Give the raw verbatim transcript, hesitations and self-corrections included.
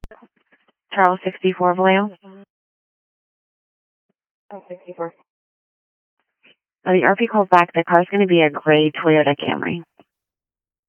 Charles sixty-four Vallejo. Oh, sixty-four. Uh, the R P calls back. The car's going to be a gray Toyota Camry.